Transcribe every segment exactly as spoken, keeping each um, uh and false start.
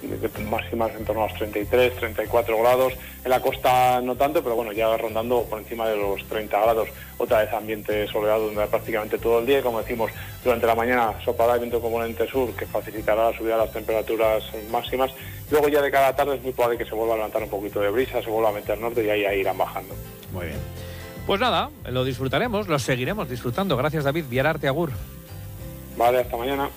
máximas en torno a los treinta y tres, treinta y cuatro grados, en la costa no tanto, pero bueno, ya rondando por encima de los treinta grados, otra vez ambiente soleado durante prácticamente todo el día, y como decimos, durante la mañana soplará el viento componente sur, que facilitará la subida de las temperaturas máximas. Luego ya de cada tarde es muy probable que se vuelva a levantar un poquito de brisa, se vuelva a meter norte y ahí, ahí irán bajando. Muy bien. Pues nada, lo disfrutaremos, lo seguiremos disfrutando. Gracias, David Viararte, agur. Vale, hasta mañana.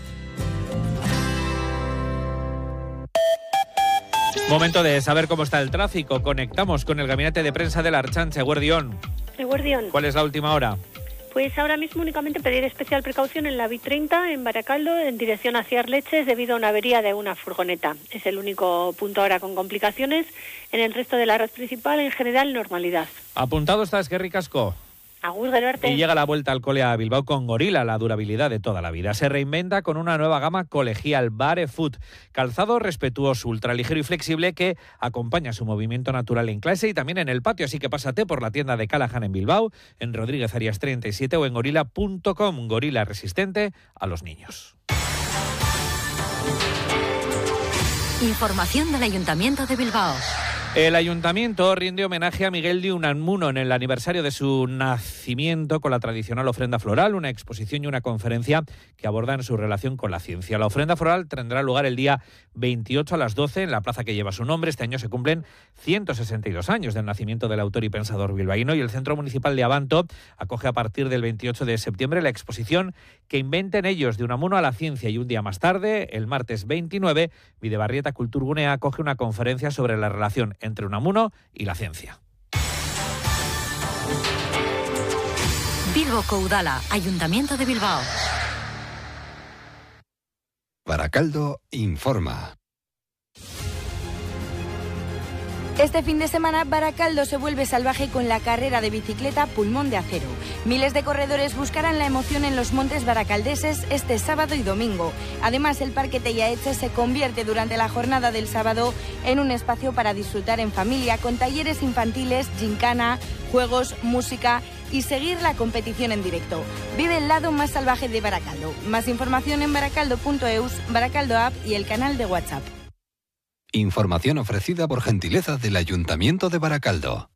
Momento de saber cómo está el tráfico. Conectamos con el gabinete de prensa de la Ertzaintza. Eguerdión. Eguerdión. ¿Cuál es la última hora? Pues ahora mismo únicamente pedir especial precaución en la B treinta, en Baracaldo, en dirección hacia Arleches, debido a una avería de una furgoneta. Es el único punto ahora con complicaciones. En el resto de la red principal, en general, normalidad. Apuntado está Esquerrik Asko. Agur, Geruarte. Y llega la vuelta al cole a Bilbao con Gorila, la durabilidad de toda la vida. Se reinventa con una nueva gama colegial, Barefoot, calzado respetuoso, ultraligero y flexible que acompaña su movimiento natural en clase y también en el patio. Así que pásate por la tienda de Callahan en Bilbao, en Rodríguez Arias treinta y siete o en gorila punto com. Gorila resistente a los niños. Información del Ayuntamiento de Bilbao. El Ayuntamiento rinde homenaje a Miguel de Unamuno en el aniversario de su nacimiento con la tradicional ofrenda floral, una exposición y una conferencia que abordan su relación con la ciencia. La ofrenda floral tendrá lugar el día veintiocho a las doce en la plaza que lleva su nombre. Este año se cumplen ciento sesenta y dos años del nacimiento del autor y pensador bilbaíno, y el Centro Municipal de Abanto acoge a partir del veintiocho de septiembre la exposición Que inventen ellos, de Unamuno a la ciencia, y un día más tarde, el martes veintinueve, Bidebarrieta Kulturgunea acoge una conferencia sobre la relación entre Unamuno y la ciencia. Bilbo Udala, Ayuntamiento de Bilbao. Baracaldo informa. Este fin de semana, Baracaldo se vuelve salvaje con la carrera de bicicleta Pulmón de Acero. Miles de corredores buscarán la emoción en los montes baracaldeses este sábado y domingo. Además, el Parque Tellaetxe se convierte durante la jornada del sábado en un espacio para disfrutar en familia, con talleres infantiles, gincana, juegos, música y seguir la competición en directo. Vive el lado más salvaje de Baracaldo. Más información en baracaldo punto eus, Baracaldo App y el canal de WhatsApp. Información ofrecida por gentileza del Ayuntamiento de Baracaldo.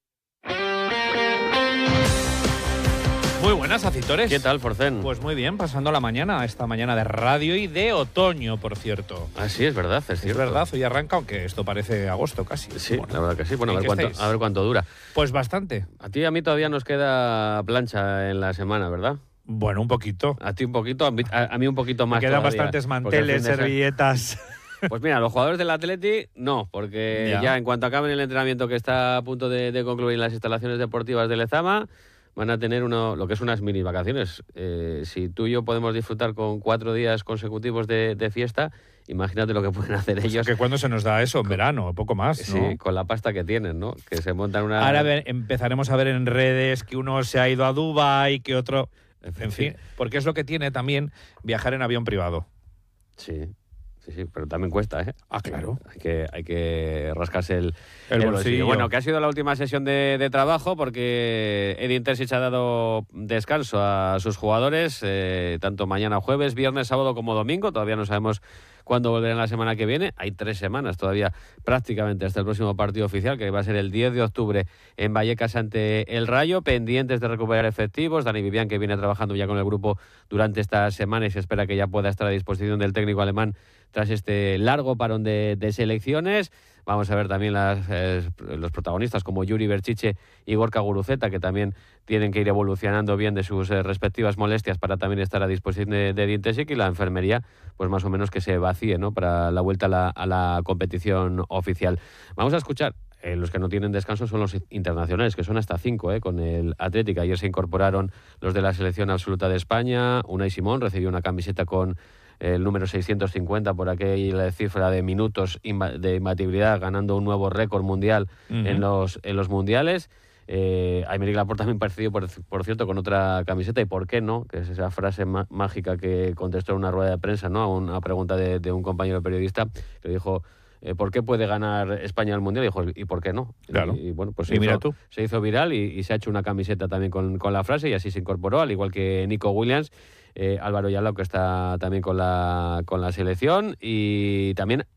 Muy buenas, acitores. ¿Qué tal, Forcén? Pues muy bien, pasando la mañana, esta mañana de radio y de otoño, por cierto. Ah, sí, es verdad, es cierto. Es verdad, hoy arranca, aunque esto parece agosto casi. Sí, bueno, la verdad que sí. Bueno, a ver, cuánto, a ver cuánto dura. Pues bastante. A ti y a mí todavía nos queda plancha en la semana, ¿verdad? Bueno, un poquito. A ti un poquito, a mí, a, a mí un poquito más. Me quedan todavía, bastantes manteles, servilletas. Pues mira, los jugadores del Atleti, no, porque ya. ya en cuanto acaben el entrenamiento que está a punto de, de concluir en las instalaciones deportivas de Lezama, van a tener uno, lo que es unas mini vacaciones. Eh, si tú y yo podemos disfrutar con cuatro días consecutivos de, de fiesta, imagínate lo que pueden hacer ellos. O sea, que cuando se nos da eso, en verano, poco más, ¿no? Sí, con la pasta que tienen, ¿no? Que se montan una... Ahora ver, empezaremos a ver en redes que uno se ha ido a Dubái, que otro... En fin, porque es lo que tiene también viajar en avión privado. Sí. Sí, sí, pero también cuesta, ¿eh? Ah, claro. Hay que, hay que rascarse el, el, el bolsillo. bolsillo. Bueno, que ha sido la última sesión de, de trabajo porque Edin Terzic ha dado descanso a sus jugadores, eh, tanto mañana jueves, viernes, sábado como domingo. Todavía no sabemos cuándo volverán la semana que viene. Hay tres semanas todavía prácticamente hasta el próximo partido oficial, que va a ser el diez de octubre en Vallecas ante el Rayo, pendientes de recuperar efectivos. Dani Vivian, que viene trabajando ya con el grupo durante esta semana y se espera que ya pueda estar a disposición del técnico alemán tras este largo parón de, de selecciones. Vamos a ver también las, eh, los protagonistas como Yuri Berchiche y Gorka Guruceta, que también tienen que ir evolucionando bien de sus eh, respectivas molestias para también estar a disposición de, de Edin Terzic, y la enfermería, pues más o menos que se vacíe, ¿no?, para la vuelta a la, a la competición oficial. Vamos a escuchar. Eh, los que no tienen descanso son los internacionales, que son hasta cinco, eh, con el Atlético. Ayer se incorporaron los de la selección absoluta de España. Unai Simón recibió una camiseta con el número seiscientos cincuenta por aquella cifra de minutos de imbatibilidad, ganando un nuevo récord mundial uh-huh. en los en los mundiales. Eh, Aymeric Laporte también parecido, por, por cierto, con otra camiseta. ¿Y por qué no? Que es esa frase má- mágica que contestó en una rueda de prensa, ¿no?, a una pregunta de, de un compañero periodista, que dijo... Eh, ¿por qué puede ganar España el Mundial? Y dijo, ¿y por qué no? Claro. Y, y bueno, pues se, y hizo, mira tú. se hizo viral y, y se ha hecho una camiseta también con, con la frase, y así se incorporó, al igual que Nico Williams, eh, Álvaro Yalao, que está también con la, con la selección, y también